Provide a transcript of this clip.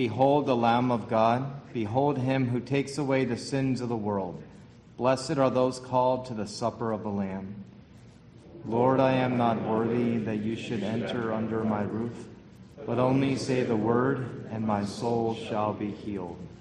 Behold the Lamb of God. Behold him who takes away the sins of the world. Blessed are those called to the supper of the Lamb. Lord, I am not worthy that you should enter under my roof, but only say the word, and my soul shall be healed.